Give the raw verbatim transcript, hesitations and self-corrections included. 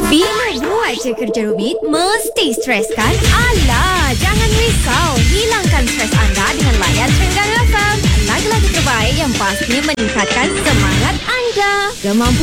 Bila buat je kerja rumit, mesti stres kan? Alah, jangan risau. Hilangkan stres anda dengan layan Trengganu F M. Lagu-lagu terbaik yang pasti meningkatkan semangat anda. Gemam